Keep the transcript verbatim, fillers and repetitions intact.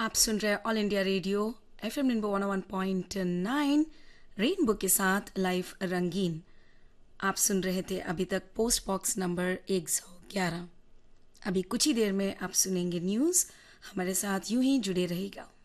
आप सुन रहे हैं all India radio F M rainbow one one point nine rainbow के साथ लाइव रंगीन। आप सुन रहे थे अभी तक पोस्ट बॉक्स नंबर एक सौ ग्यारह। अभी कुछ ही देर में आप सुनेंगे न्यूज़। हमारे साथ यूं ही जुड़े रहेगा।